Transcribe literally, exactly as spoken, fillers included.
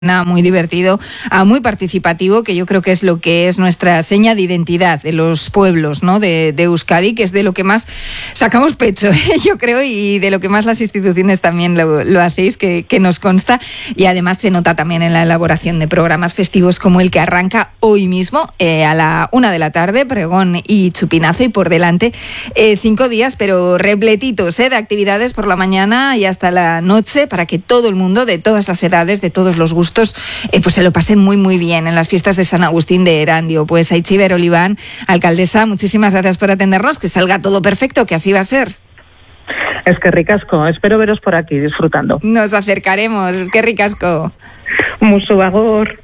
muy divertido, muy participativo, que yo creo que es lo que es nuestra seña de identidad de los pueblos, ¿no? de, de Euskadi, que es de lo que más sacamos pecho, ¿eh? yo creo, y de lo que más las instituciones también lo, lo hacéis, que, que nos consta, y además se nota también en la elaboración de programas festivos como el que arranca hoy mismo eh, a la una de la tarde, pregón y chupinazo, y por delante eh, cinco días, pero repletitos ¿eh? de actividades por la mañana y hasta la noche, para que todo el mundo, de todas las edades, de todos los gustos, Eh, pues se lo pasen muy muy bien en las fiestas de San Agustín de Erandio. Pues Aitziber Oliván, alcaldesa, muchísimas gracias por atendernos, que salga todo perfecto, que así va a ser. Es que ricasco, espero veros por aquí disfrutando. Nos acercaremos, es que ricasco. Musu agur.